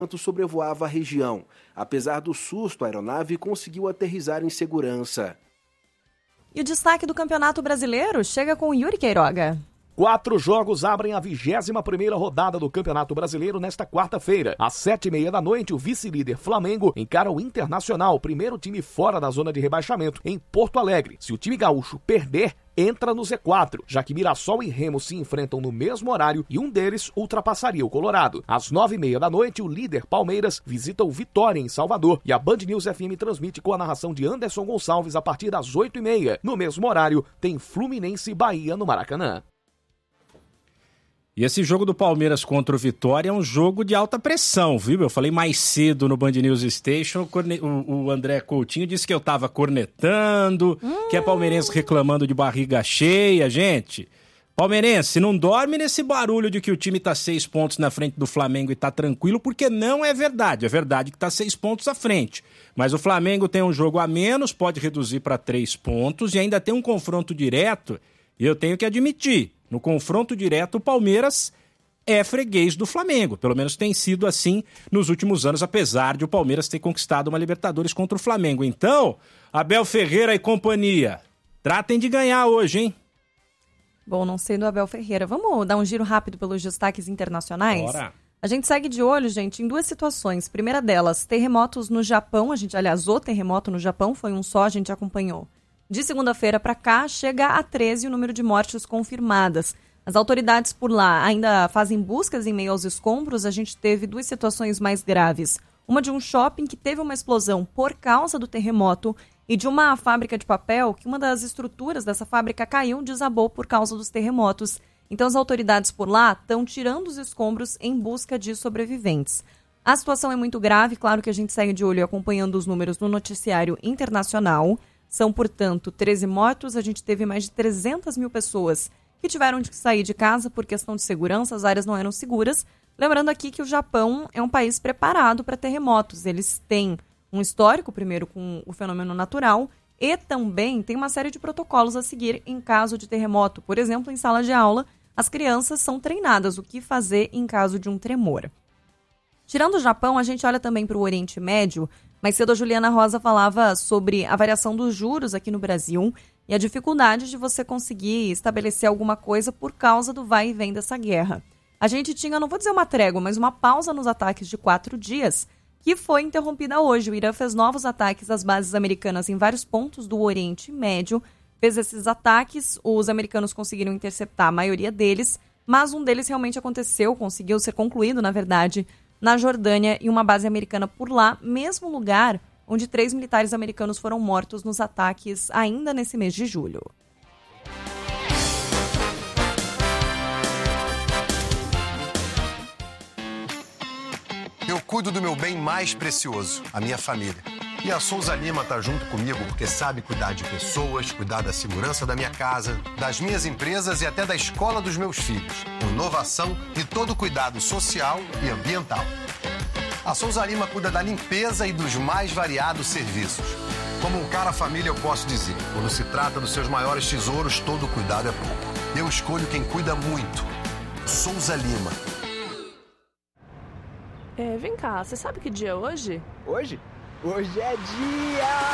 enquanto sobrevoava a região. Apesar do susto, a aeronave conseguiu aterrissar em segurança. E o destaque do Campeonato Brasileiro chega com Yuri Queiroga. 4 jogos abrem a 21ª rodada do Campeonato Brasileiro nesta quarta-feira. Às 7h30 o vice-líder Flamengo encara o Internacional, primeiro time fora da zona de rebaixamento, em Porto Alegre. Se o time gaúcho perder, entra no Z4, já que Mirassol e Remo se enfrentam no mesmo horário e um deles ultrapassaria o Colorado. Às 9h30 o líder Palmeiras visita o Vitória em Salvador e a Band News FM transmite com a narração de Anderson Gonçalves a partir das 8h30. No mesmo horário, tem Fluminense e Bahia no Maracanã. E esse jogo do Palmeiras contra o Vitória é um jogo de alta pressão, viu? Eu falei mais cedo no Band News Station, o André Coutinho disse que eu tava cornetando, que é palmeirense reclamando de barriga cheia. Gente, palmeirense, não dorme nesse barulho de que o time tá 6 pontos na frente do Flamengo e tá tranquilo, porque não é verdade. É verdade que tá 6 pontos à frente. Mas o Flamengo tem um jogo a menos, pode reduzir para 3 pontos e ainda tem um confronto direto, e eu tenho que admitir, no confronto direto, o Palmeiras é freguês do Flamengo. Pelo menos tem sido assim nos últimos anos, apesar de o Palmeiras ter conquistado uma Libertadores contra o Flamengo. Então, Abel Ferreira e companhia, tratem de ganhar hoje, hein? Bom, não sei do Abel Ferreira. Vamos dar um giro rápido pelos destaques internacionais? Bora. A gente segue de olho, gente, em 2 situações. Primeira delas, terremotos no Japão. O terremoto no Japão foi um só, a gente acompanhou. De segunda-feira para cá, chega a 13 o número de mortes confirmadas. As autoridades por lá ainda fazem buscas em meio aos escombros. A gente teve 2 situações mais graves. Uma de um shopping que teve uma explosão por causa do terremoto e de uma fábrica de papel que uma das estruturas dessa fábrica caiu e desabou por causa dos terremotos. Então as autoridades por lá estão tirando os escombros em busca de sobreviventes. A situação é muito grave, claro que a gente segue de olho e acompanhando os números no noticiário internacional. São, portanto, 13 mortos. A gente teve mais de 300 mil pessoas que tiveram de sair de casa por questão de segurança, as áreas não eram seguras. Lembrando aqui que o Japão é um país preparado para terremotos. Eles têm um histórico, primeiro, com o fenômeno natural e também tem uma série de protocolos a seguir em caso de terremoto. Por exemplo, em sala de aula, as crianças são treinadas o que fazer em caso de um tremor. Tirando o Japão, a gente olha também para o Oriente Médio. Mais cedo a Juliana Rosa falava sobre a variação dos juros aqui no Brasil e a dificuldade de você conseguir estabelecer alguma coisa por causa do vai e vem dessa guerra. A gente tinha, não vou dizer uma trégua, mas uma pausa nos ataques de 4 dias, que foi interrompida hoje. O Irã fez novos ataques às bases americanas em vários pontos do Oriente Médio. Fez esses ataques, os americanos conseguiram interceptar a maioria deles, mas um deles realmente aconteceu, conseguiu ser concluído, na verdade, na Jordânia, e uma base americana por lá, mesmo lugar onde 3 militares americanos foram mortos nos ataques ainda nesse mês de julho. Eu cuido do meu bem mais precioso, a minha família. E a Souza Lima tá junto comigo porque sabe cuidar de pessoas, cuidar da segurança da minha casa, das minhas empresas e até da escola dos meus filhos. Inovação e todo cuidado social e ambiental. A Souza Lima cuida da limpeza e dos mais variados serviços. Como um cara família, eu posso dizer, quando se trata dos seus maiores tesouros, todo cuidado é pouco. Eu escolho quem cuida muito. Souza Lima. Vem cá, você sabe que dia é hoje? Hoje? Hoje é dia...